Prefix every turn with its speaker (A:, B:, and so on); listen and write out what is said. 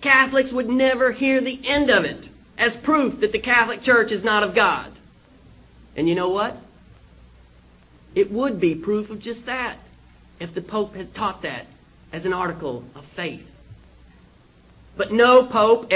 A: Catholics would never hear the end of it as proof that the Catholic Church is not of God. And you know what? It would be proof of just that if the Pope had taught that as an article of faith. But no Pope